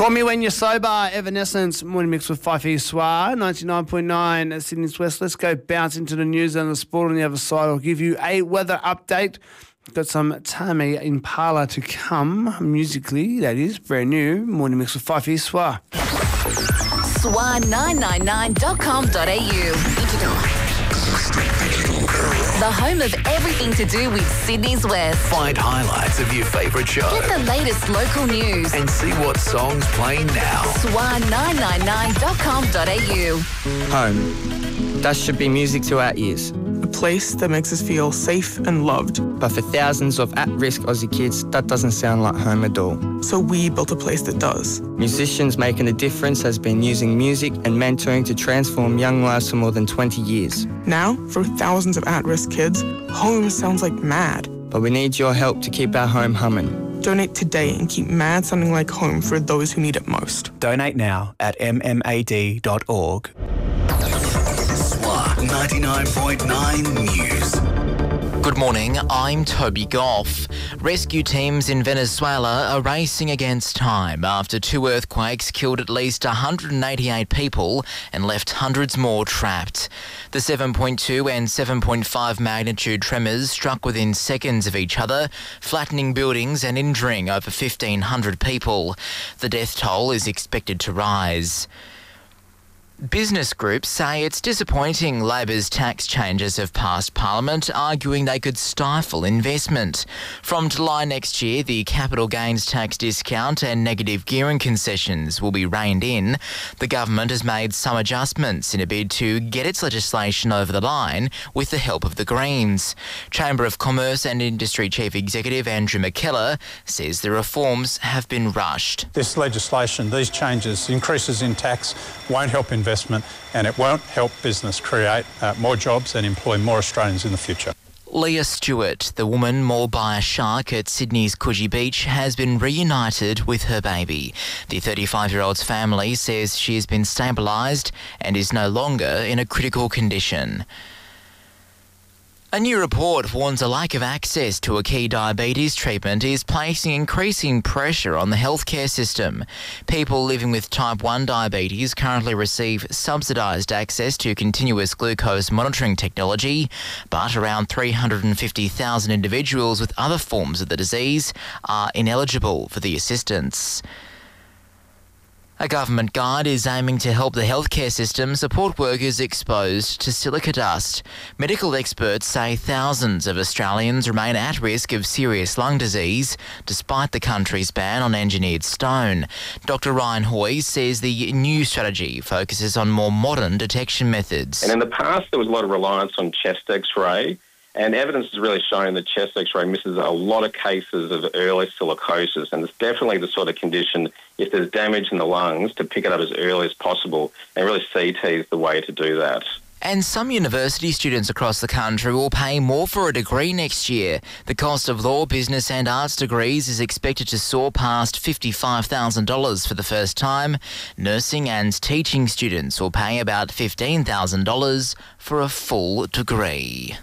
Call Me When You're Sober, Evanescence, Morning Mix with Fife Soir, 99.9 at Sydney's West. Let's go bounce into the news and the sport on the other side. I'll give you a weather update. Got some Tame Impala to come, musically, that is, brand new. Morning Mix with Fife Soir. Soir999.com.au. The home of everything to do with Sydney's West. Find highlights of your favourite show. Get the latest local news. And see what songs play now. Soir999.com.au. Home. That should be music to our ears. A place that makes us feel safe and loved. But for thousands of at-risk Aussie kids, that doesn't sound like home at all. So we built a place that does. Musicians Making a Difference has been using music and mentoring to transform young lives for more than 20 years. Now, for thousands of at-risk kids, home sounds like mad. But we need your help to keep our home humming. Donate today and keep mad sounding like home for those who need it most. Donate now at mmad.org. 99.9 News. Good morning, I'm Toby Goff. Rescue teams in Venezuela are racing against time after two earthquakes killed at least 188 people and left hundreds more trapped. The 7.2 and 7.5 magnitude tremors struck within seconds of each other, flattening buildings and injuring over 1,500 people. The death toll is expected to rise. Business groups say it's disappointing Labor's tax changes have passed Parliament, arguing they could stifle investment. From July next year, the capital gains tax discount and negative gearing concessions will be reined in. The government has made some adjustments in a bid to get its legislation over the line with the help of the Greens. Chamber of Commerce and Industry Chief Executive Andrew McKellar says the reforms have been rushed. This legislation, these changes, increases in tax won't help investment and it won't help business create more jobs and employ more Australians in the future. Leah Stewart, the woman mauled by a shark at Sydney's Coogee Beach, has been reunited with her baby. The 35-year-old's family says she has been stabilised and is no longer in a critical condition. A new report warns a lack of access to a key diabetes treatment is placing increasing pressure on the healthcare system. People living with type 1 diabetes currently receive subsidised access to continuous glucose monitoring technology, but around 350,000 individuals with other forms of the disease are ineligible for the assistance. A government guide is aiming to help the healthcare system support workers exposed to silica dust. Medical experts say thousands of Australians remain at risk of serious lung disease despite the country's ban on engineered stone. Dr Ryan Hoy says the new strategy focuses on more modern detection methods. And in the past, there was a lot of reliance on chest X-ray, and evidence has really shown that chest X-ray misses a lot of cases of early silicosis, and it's definitely the sort of condition, if there's damage in the lungs, to pick it up as early as possible, and really CT is the way to do that. And some university students across the country will pay more for a degree next year. The cost of law, business and arts degrees is expected to soar past $55,000 for the first time. Nursing and teaching students will pay about $15,000 for a full degree.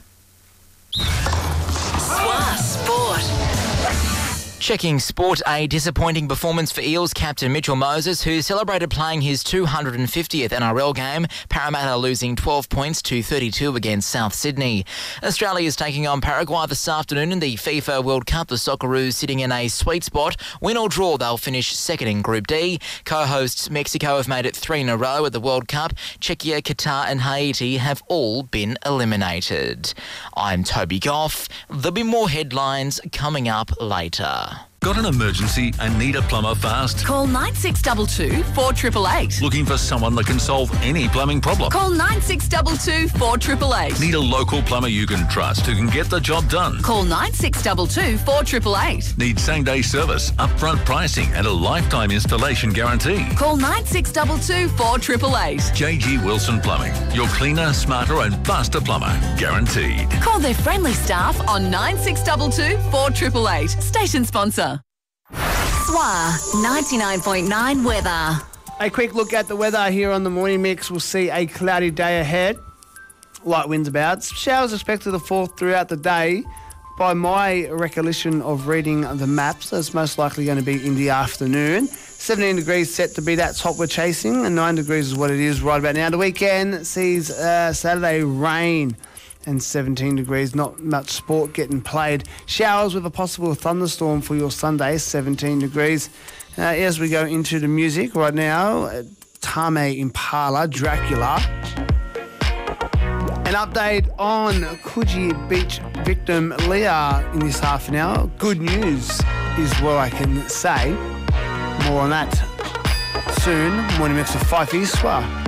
Soir Sport. Checking sport, a disappointing performance for Eels captain Mitchell Moses, who celebrated playing his 250th NRL game, Parramatta losing 12 points to 32 against South Sydney. Australia is taking on Paraguay this afternoon in the FIFA World Cup. The Socceroos sitting in a sweet spot. Win or draw, they'll finish second in Group D. Co-hosts Mexico have made it 3 in a row at the World Cup. Czechia, Qatar and Haiti have all been eliminated. I'm Toby Goff. There'll be more headlines coming up later. Got an emergency and need a plumber fast? Call 9622 4888. Looking for someone that can solve any plumbing problem? Call 9622 4888. Need a local plumber you can trust who can get the job done? Call 9622 4888. Need same-day service, upfront pricing and a lifetime installation guarantee? Call 9622 4888. JG Wilson Plumbing. Your cleaner, smarter and faster plumber. Guaranteed. Call their friendly staff on 9622 4888. Station sponsor. Soir 99.9 weather. A quick look at the weather here on the Morning Mix. We'll see a cloudy day ahead. Light winds about. Showers expected to fall throughout the day. By my recollection of reading the maps, that's most likely going to be in the afternoon. 17 degrees set to be that top we're chasing, and 9 degrees is what it is right about now. The weekend sees Saturday rain and 17 degrees, not much sport getting played. Showers with a possible thunderstorm for your Sunday, 17 degrees. As we go into the music right now, Tame Impala, Dracula. An update on Coogee Beach victim Leah in this half an hour. Good news is what I can say. More on that soon. Morning mix with Fifey Swar.